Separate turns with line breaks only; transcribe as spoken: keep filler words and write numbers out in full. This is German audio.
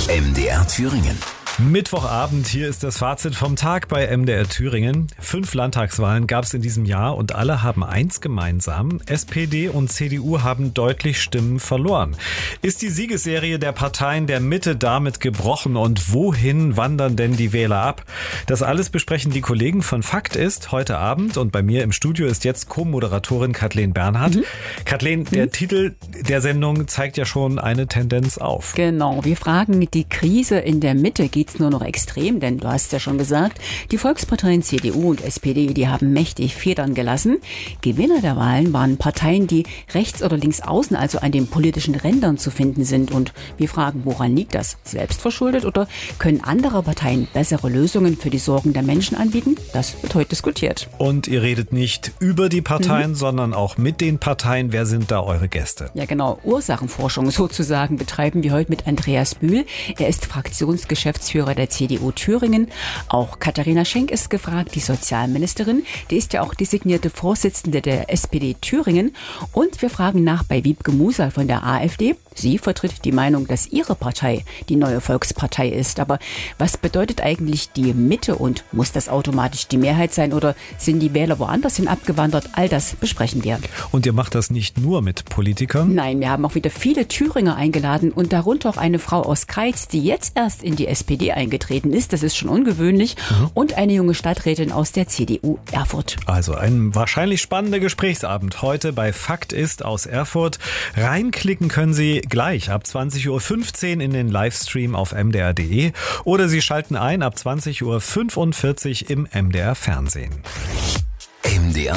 M D R Thüringen.
Mittwochabend, hier ist das Fazit vom Tag bei M D R Thüringen. Fünf Landtagswahlen gab es in diesem Jahr und alle haben eins gemeinsam. S P D und C D U haben deutlich Stimmen verloren. Ist die Siegesserie der Parteien der Mitte damit gebrochen und wohin wandern denn die Wähler ab? Das alles besprechen die Kollegen von Fakt ist heute Abend und bei mir im Studio ist jetzt Co-Moderatorin Kathleen Bernhardt. Mhm. Kathleen, der mhm. Titel der Sendung zeigt ja schon eine Tendenz auf.
Genau, wir fragen, die Krise in der Mitte geht nur noch extrem, denn du hast ja schon gesagt, die Volksparteien C D U und S P D, die haben mächtig Federn gelassen. Gewinner der Wahlen waren Parteien, die rechts oder links außen, also an den politischen Rändern zu finden sind. Und wir fragen, woran liegt das? Selbstverschuldet oder können andere Parteien bessere Lösungen für die Sorgen der Menschen anbieten? Das wird heute diskutiert.
Und ihr redet nicht über die Parteien, mhm. sondern auch mit den Parteien. Wer sind da eure Gäste?
Ja genau, Ursachenforschung sozusagen betreiben wir heute mit Andreas Bühl. Er ist Fraktionsgeschäftsführer der C D U Thüringen. Auch Katharina Schenk ist gefragt, die Sozialministerin. Die ist ja auch designierte Vorsitzende der S P D Thüringen. Und wir fragen nach bei Wiebke Musal von der AfD. Sie vertritt die Meinung, dass ihre Partei die neue Volkspartei ist. Aber was bedeutet eigentlich die Mitte und muss das automatisch die Mehrheit sein oder sind die Wähler woanders hin abgewandert? All das besprechen wir.
Und ihr macht das nicht nur mit Politikern?
Nein, wir haben auch wieder viele Thüringer eingeladen und darunter auch eine Frau aus Kreiz, die jetzt erst in die S P D eingetreten ist. Das ist schon ungewöhnlich. Mhm. Und eine junge Stadträtin aus der C D U Erfurt.
Also ein wahrscheinlich spannender Gesprächsabend heute bei Fakt ist aus Erfurt. Reinklicken können Sie gleich ab zwanzig Uhr fünfzehn in den Livestream auf m d r punkt d e oder Sie schalten ein ab zwanzig Uhr fünfundvierzig im M D R Fernsehen.
M D R